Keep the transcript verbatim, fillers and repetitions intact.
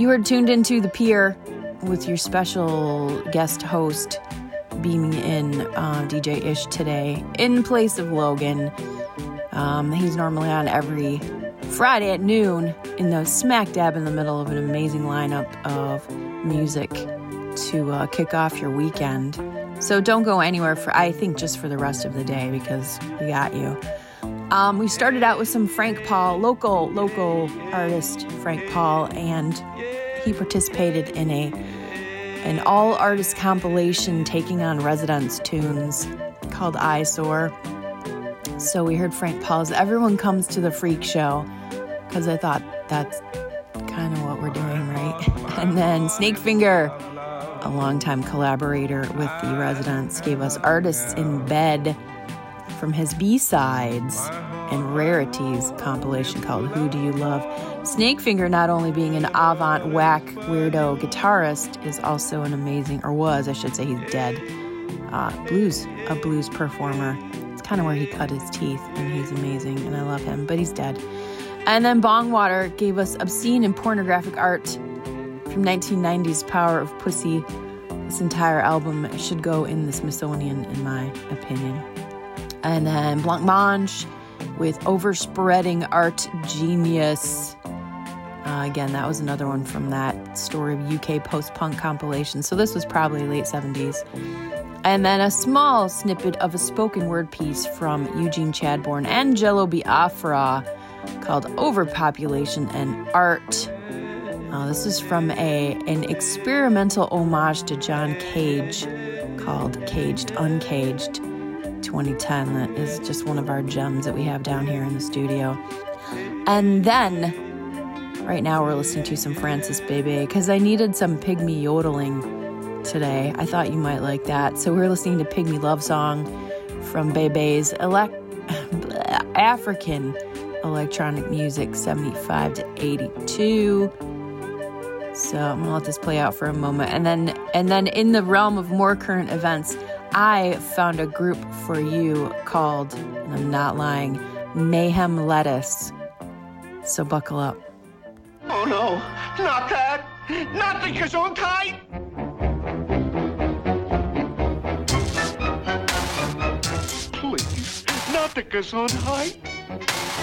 You are tuned into The Pier with your special guest host beaming in, uh, D J Ish today in place of Logan. Um, he's normally on every Friday at noon in the smack dab in the middle of an amazing lineup of music to uh, kick off your weekend. So don't go anywhere for, I think, just for the rest of the day, because we got you. Um, we started out with some Frank Paul, local, local artist Frank Paul, and he participated in a an all-artist compilation taking on Residents tunes called Eyesore. So we heard Frank Paul's Everyone Comes to the Freak Show, because I thought that's kind of what we're doing, right? And then Snakefinger, a longtime collaborator with the Residents, gave us Artists in Bed from his B-Sides and Rarities compilation called Who Do You Love? Snakefinger, not only being an avant whack weirdo guitarist, is also an amazing, or was, I should say, he's dead, uh, blues, a blues performer. It's kind of where he cut his teeth, and he's amazing, and I love him, but he's dead. And then Bongwater gave us Obscene and Pornographic Art from nineteen nineties Power of Pussy. This entire album should go in the Smithsonian, in my opinion. And then Blancmange with Overspreading Art Genius. Uh, again, that was another one from that Story of U K Post-Punk compilation. So this was probably late seventies. And then a small snippet of a spoken word piece from Eugene Chadbourne and Jello Biafra called Overpopulation and Art. Uh, this is from a an experimental homage to John Cage called Caged Uncaged twenty ten. That is just one of our gems that we have down here in the studio. And then, right now we're listening to some Francis Bebe, because I needed some pygmy yodeling today. I thought you might like that. So we're listening to Pygmy Love Song from Bebe's elect- African electronic music seventy-five to eighty-two. So I'm gonna let this play out for a moment. And then and then in the realm of more current events, I found a group for you called, and I'm not lying, Mayhem Lettuce. So buckle up. Oh no, not that! Not the Gesundheit! Please, not the Gesundheit!